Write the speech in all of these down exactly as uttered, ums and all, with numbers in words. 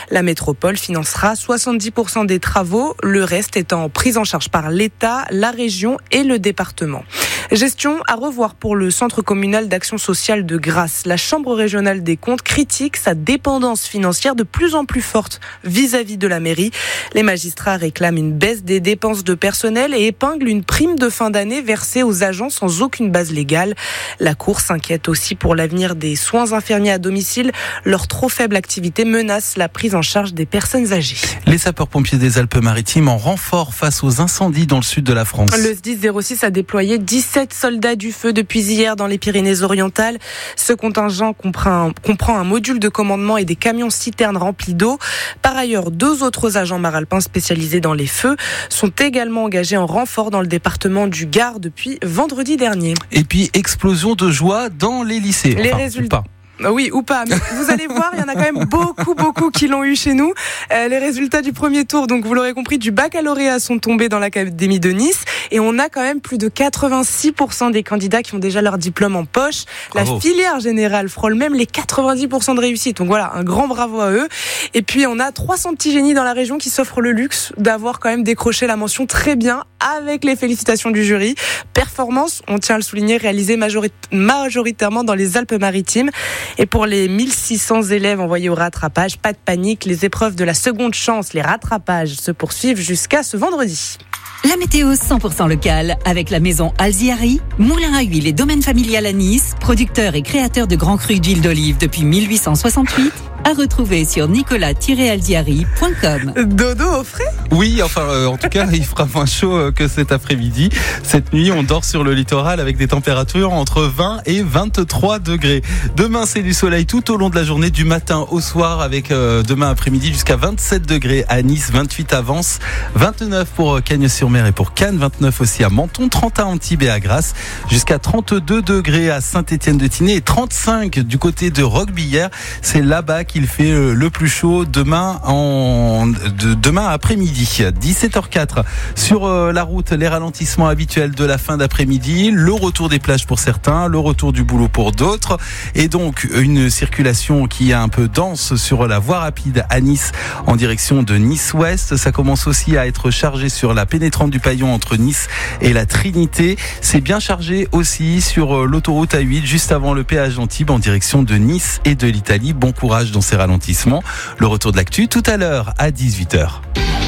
La métropole financera soixante-dix pour cent des travaux, le reste étant pris en charge par l'État, la région et le département. Gestion à revoir pour le centre communal d'action sociale de Grasse. La Chambre régionale des comptes critique sa dépendance financière de plus en plus forte vis-à-vis de la mairie. Les magistrats réclament une baisse des dépenses de personnel et épinglent une prime de fin d'année versée aux agents sans aucune base légale. La Cour s'inquiète aussi pour l'avenir des soins infirmiers à domicile. Leur trop faible activité menace la prise en charge des personnes âgées. Les sapeurs-pompiers des Alpes-Maritimes en renfort face aux incendies dans le sud de la France. Le S D I S zéro six a déployé dix-sept soldats du feu depuis hier dans les Pyrénées-Orientales. Ce contingent comprend, comprend un module de commandement et des camions citernes remplis d'eau. Par ailleurs, deux autres agents maralpins spécialisés dans les feux sont également engagés en renfort dans le département du Gard depuis vendredi dernier. Et puis, explosion de joie dans les lycées. Les enfin, résultats. Oui, ou pas. Mais vous allez voir, il y en a quand même beaucoup, beaucoup qui l'ont eu chez nous. Euh, les résultats du premier tour, donc vous l'aurez compris, du baccalauréat sont tombés dans l'académie de Nice. Et on a quand même plus de quatre-vingt-six pour cent des candidats qui ont déjà leur diplôme en poche. Bravo. La filière générale frôle même les quatre-vingt-dix pour cent de réussite. Donc voilà, un grand bravo à eux. Et puis on a trois cents petits génies dans la région qui s'offrent le luxe d'avoir quand même décroché la mention très bien avec les félicitations du jury. Performance, on tient à le souligner, réalisée majorit- majoritairement dans les Alpes-Maritimes. Et pour les mille six cents élèves envoyés au rattrapage, pas de panique, les épreuves de la seconde chance, les rattrapages se poursuivent jusqu'à ce vendredi. La météo cent pour cent locale avec la maison Alziari, moulin à huile et domaine familial à Nice, producteur et créateur de grands crus d'huile d'olive depuis mille huit cent soixante-huit, à retrouver sur nicolas tiret alziari point com. Dodo au frais ? Oui, enfin, euh, en tout cas, il fera moins chaud euh, que cet après-midi. Cette nuit, on dort sur le littoral avec des températures entre vingt et vingt-trois degrés. Demain, c'est du soleil tout au long de la journée, du matin au soir, avec euh, demain après-midi jusqu'à vingt-sept degrés à Nice, vingt-huit à Vence, vingt-neuf pour Cagnes-sur-Mer et pour Cannes, vingt-neuf aussi à Menton, trente à Antibes et à Grasse, jusqu'à trente-deux degrés à Saint-Étienne-de-Tinée et trente-cinq du côté de Roquebillière. C'est là-bas qu'il fait le plus chaud demain en de, demain après-midi. dix-sept heures quatre sur la route, les ralentissements habituels de la fin d'après-midi, le retour des plages pour certains, le retour du boulot pour d'autres, et donc une circulation qui est un peu dense sur la voie rapide à Nice en direction de Nice-Ouest. Ça commence aussi à être chargé sur la pénétrante du Paillon entre Nice et la Trinité. C'est bien chargé aussi sur l'autoroute A huit juste avant le péage d'Antibes en direction de Nice et de l'Italie. Bon courage dans ces ralentissements. Le retour de l'actu tout à l'heure à dix-huit heures.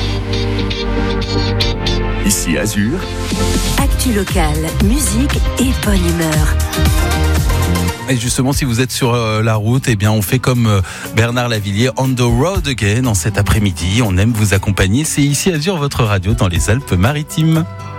Ici Azur. Actu locale, musique et bonne humeur. Et justement, si vous êtes sur la route, eh bien, on fait comme Bernard Lavilliers, on the road again en cet après-midi. On aime vous accompagner. C'est Ici Azur, votre radio dans les Alpes-Maritimes.